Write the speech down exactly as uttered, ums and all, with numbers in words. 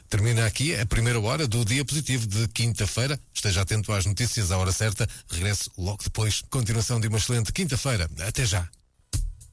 Termina aqui a primeira hora do Dia Positivo de quinta-feira. Esteja atento às notícias à hora certa. Regresso logo depois. Continuação de uma excelente quinta-feira. Até já.